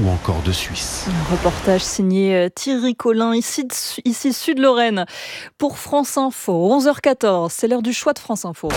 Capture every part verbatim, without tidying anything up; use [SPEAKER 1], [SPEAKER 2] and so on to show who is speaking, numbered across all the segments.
[SPEAKER 1] ou encore de Suisse.
[SPEAKER 2] Un reportage signé Thierry Collin, ici, ici Sud-Lorraine, pour France Info. onze heures quatorze, c'est l'heure du choix de France Info.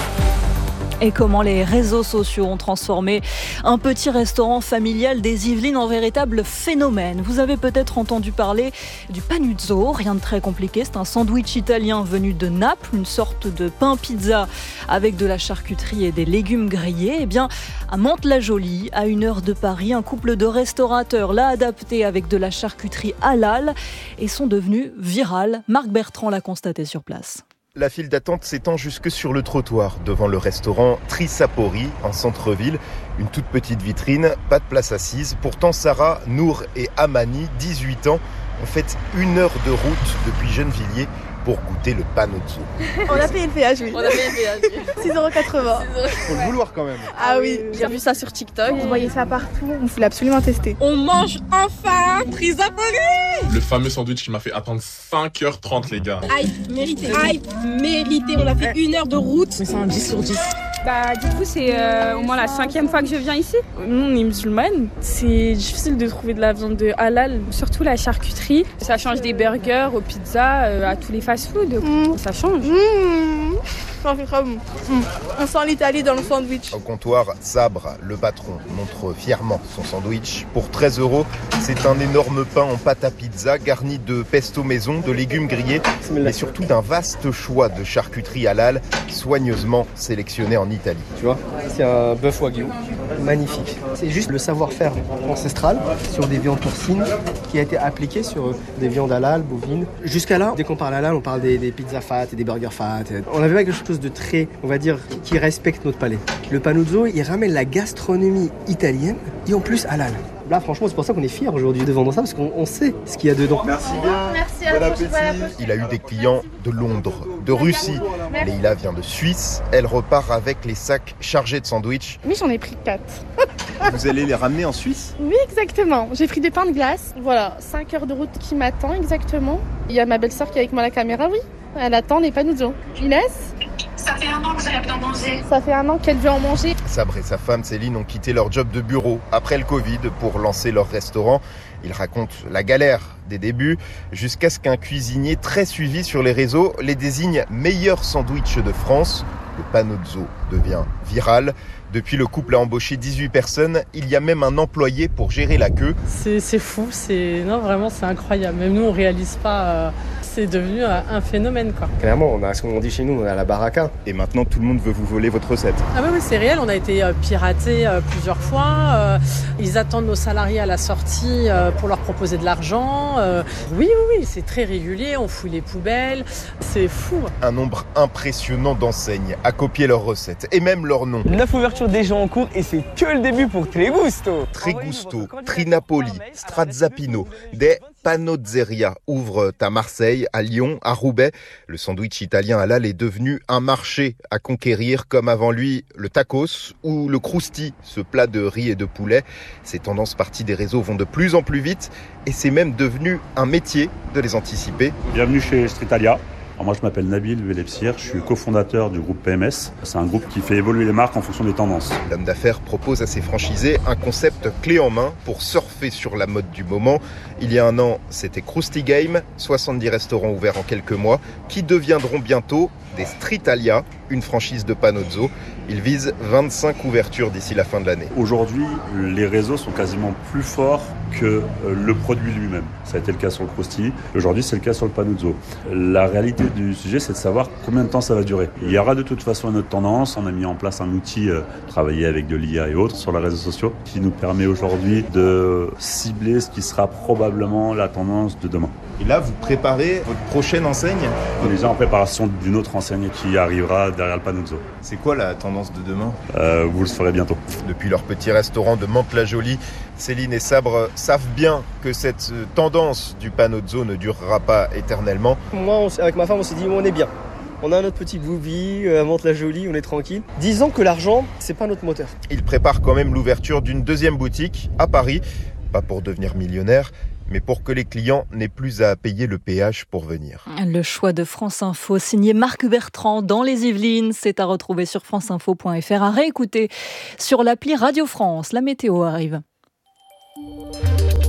[SPEAKER 2] Et comment les réseaux sociaux ont transformé un petit restaurant familial des Yvelines en véritable phénomène. Vous avez peut-être entendu parler du panuzzo, rien de très compliqué, c'est un sandwich italien venu de Naples, une sorte de pain pizza avec de la charcuterie et des légumes grillés. Eh bien, à Mantes-la-Jolie, à une heure de Paris, un couple de restaurateurs l'a adapté avec de la charcuterie halal et sont devenus virales. Marc Bertrand l'a constaté sur place.
[SPEAKER 3] La file d'attente s'étend jusque sur le trottoir, devant le restaurant Trisapori, en centre-ville. Une toute petite vitrine, pas de place assise. Pourtant, Sarah, Nour et Amani, dix-huit ans, ont fait une heure de route depuis Gennevilliers pour goûter le panuzzo.
[SPEAKER 4] On a payé le péage, oui.
[SPEAKER 5] On a payé le péage, oui.
[SPEAKER 4] six euros quatre-vingts.
[SPEAKER 6] Faut le vouloir quand même.
[SPEAKER 4] Ah oui,
[SPEAKER 5] j'ai vu ça sur TikTok.
[SPEAKER 4] Vous voyez ça partout, on voulait absolument tester.
[SPEAKER 5] On mange enfin Trisapori.
[SPEAKER 7] Le fameux sandwich qui m'a fait attendre cinq heures trente, les gars.
[SPEAKER 5] Hype, mérité. Hype, mérité. On a fait une heure de route.
[SPEAKER 8] Mais c'est un dix sur dix. Bah, dites-vous, c'est euh, au moins la cinquième fois que je viens ici. Nous, on est musulmanes. C'est difficile de trouver de la viande de halal, surtout la charcuterie. Ça change des burgers aux pizzas, euh, à tous les fast-food. Mmh. Ça change.
[SPEAKER 4] Mmh. Ça fait très bon. Mmh. On sent l'Italie dans le sandwich.
[SPEAKER 3] Au comptoir, Sabre, le patron, montre fièrement son sandwich. Pour treize euros, c'est un énorme pain en pâte à pizza garni de pesto maison, de légumes grillés, mais surtout d'un vaste choix de charcuterie halal soigneusement sélectionné en Italie.
[SPEAKER 6] Tu vois, c'est un bœuf wagyu, magnifique. C'est juste le savoir-faire ancestral sur des viandes porcines qui a été appliqué sur des viandes halal, bovines. Jusqu'à là, dès qu'on parle halal, on parle des, des pizzas fat et des burgers fat. On avait quelque chose de très, on va dire, qui respecte notre palais. Le panuzzo, il ramène la gastronomie italienne et en plus halal. Là, franchement, c'est pour ça qu'on est fiers aujourd'hui de vendre ça, parce qu'on on sait ce qu'il y a dedans.
[SPEAKER 3] Merci bien.
[SPEAKER 4] Merci à
[SPEAKER 3] bon
[SPEAKER 4] vous.
[SPEAKER 3] appétit. Il a eu des clients de Londres, de Russie. Leïla vient de Suisse. Elle repart avec les sacs chargés de sandwichs.
[SPEAKER 9] Oui, j'en ai pris quatre.
[SPEAKER 3] Vous allez les ramener en Suisse ?
[SPEAKER 9] Oui, exactement. J'ai pris des pains de glace. Voilà, cinq heures de route qui m'attend exactement. Il y a ma belle-sœur qui est avec moi à la caméra, oui. Elle attend les panuzzo. Inès ?
[SPEAKER 10] Ça fait un an que vous n'avez plus en manger.
[SPEAKER 9] Ça fait un an qu'elle veut en manger.
[SPEAKER 3] Sabre et sa femme Céline ont quitté leur job de bureau après le Covid pour lancer leur restaurant. Ils racontent la galère des débuts jusqu'à ce qu'un cuisinier très suivi sur les réseaux les désigne meilleur sandwich de France. Le panuzzo devient viral. Depuis, le couple a embauché dix-huit personnes. Il y a même un employé pour gérer la queue.
[SPEAKER 11] C'est, c'est fou, c'est... Non, vraiment, c'est incroyable. Même nous, on ne réalise pas... Euh... C'est devenu un phénomène, quoi.
[SPEAKER 6] Clairement, on a ce qu'on dit chez nous, on a la baraka.
[SPEAKER 3] Et maintenant, tout le monde veut vous voler votre recette.
[SPEAKER 11] Ah oui, oui, c'est réel. On a été piratés plusieurs fois. Ils attendent nos salariés à la sortie pour leur proposer de l'argent. Oui, oui, oui, c'est très régulier. On fouille les poubelles. C'est fou.
[SPEAKER 3] Un nombre impressionnant d'enseignes a copié leurs recettes et même leurs noms.
[SPEAKER 12] Neuf ouvertures déjà en cours et c'est que le début pour Très Gusto.
[SPEAKER 3] Très Gusto, Trinapoli, Strazzapino, des Panozzeria ouvrent à Marseille, à Lyon, à Roubaix. Le sandwich italien halal est devenu un marché à conquérir, comme avant lui le tacos ou le crousti, ce plat de riz et de poulet. Ces tendances parties des réseaux vont de plus en plus vite et c'est même devenu un métier de les anticiper.
[SPEAKER 13] Bienvenue chez Stritalia. Alors moi je m'appelle Nabil Velepsir, je suis cofondateur du groupe P M S. C'est un groupe qui fait évoluer les marques en fonction des tendances.
[SPEAKER 3] L'homme d'affaires propose à ses franchisés un concept clé en main pour surfer sur la mode du moment. Il y a un an, c'était Krusty Game, soixante-dix restaurants ouverts en quelques mois, qui deviendront bientôt des Stritalia, une franchise de panuzzo. Ils visent vingt-cinq ouvertures d'ici la fin de l'année.
[SPEAKER 13] Aujourd'hui, les réseaux sont quasiment plus forts que le produit lui-même. Ça a été le cas sur le Krusty. Aujourd'hui, c'est le cas sur le panuzzo. La réalité du sujet, c'est de savoir combien de temps ça va durer. Il y aura de toute façon une autre tendance. On a mis en place un outil, euh, travaillé avec de l'I A et autres sur les réseaux sociaux, qui nous permet aujourd'hui de cibler ce qui sera probablement la tendance de demain.
[SPEAKER 3] Et là, vous préparez votre prochaine enseigne ?
[SPEAKER 13] On est déjà en préparation d'une autre enseigne qui arrivera derrière le panuzzo.
[SPEAKER 3] C'est quoi la tendance de demain ?
[SPEAKER 13] euh, Vous le saurez bientôt.
[SPEAKER 3] Depuis leur petit restaurant de Mantes-la-Jolie, Céline et Sabre savent bien que cette tendance du panuzzo ne durera pas éternellement.
[SPEAKER 6] Moi, on, avec ma femme, on s'est dit, on est bien. On a notre petit boubi à Mantes-la-Jolie, on est tranquille. Disons que l'argent, c'est pas notre moteur.
[SPEAKER 3] Ils préparent quand même l'ouverture d'une deuxième boutique à Paris, pas pour devenir millionnaire, mais pour que les clients n'aient plus à payer le péage pour venir.
[SPEAKER 2] Le choix de France Info, signé Marc Bertrand dans les Yvelines. C'est à retrouver sur franceinfo point f r, à réécouter sur l'appli Radio France. La météo arrive.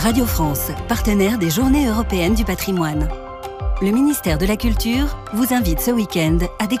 [SPEAKER 1] Radio France, partenaire des Journées européennes du patrimoine. Le ministère de la Culture vous invite ce week-end à découvrir